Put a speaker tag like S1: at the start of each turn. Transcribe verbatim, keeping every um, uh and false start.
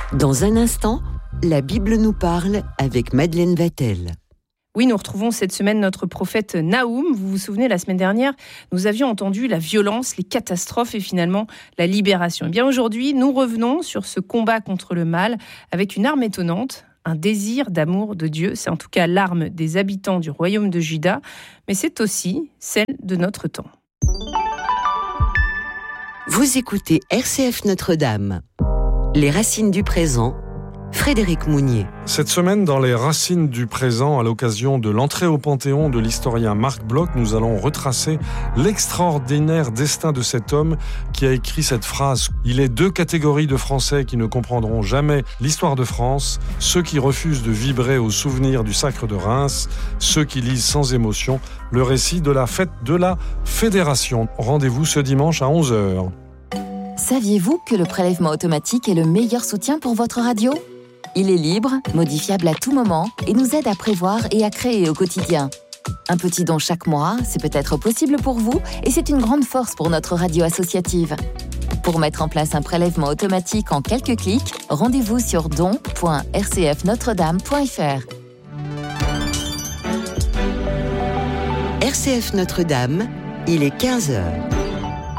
S1: Dans un instant, la Bible nous parle avec Madeleine Vatel.
S2: Oui, nous retrouvons cette semaine notre prophète Naoum. Vous vous souvenez, la semaine dernière, nous avions entendu la violence, les catastrophes et finalement la libération. Eh bien aujourd'hui, nous revenons sur ce combat contre le mal avec une arme étonnante, un désir d'amour de Dieu. C'est en tout cas l'arme des habitants du royaume de Juda, mais c'est aussi celle de notre temps.
S1: Vous écoutez R C F Notre-Dame. Les racines du présent, Frédéric Mounier.
S3: Cette semaine, dans les racines du présent, à l'occasion de l'entrée au Panthéon de l'historien Marc Bloch, nous allons retracer l'extraordinaire destin de cet homme qui a écrit cette phrase. Il est deux catégories de Français qui ne comprendront jamais l'histoire de France, ceux qui refusent de vibrer au souvenir du sacre de Reims, ceux qui lisent sans émotion le récit de la fête de la Fédération. Rendez-vous ce dimanche à onze heures.
S4: Saviez-vous que le prélèvement automatique est le meilleur soutien pour votre radio ? Il est libre, modifiable à tout moment et nous aide à prévoir et à créer au quotidien. Un petit don chaque mois, c'est peut-être possible pour vous et c'est une grande force pour notre radio associative. Pour mettre en place un prélèvement automatique en quelques clics, rendez-vous sur don point r c f notre dame point f r.
S1: R C F Notre-Dame, il est quinze heures.